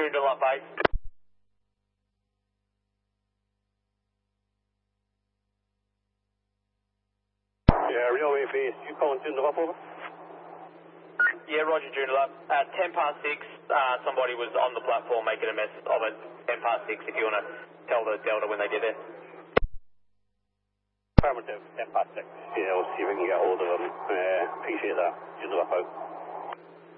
Joondalup base. Yeah, Rio AV, you calling Joondalup over? Yeah, Roger, Joondalup. At 6:10, somebody was on the platform making a mess of it. 6:10, if you want to tell the Delta when they get there. Affirmative, 6:10. Yeah, we'll see if we can get hold of them. Appreciate that. Joondalup out.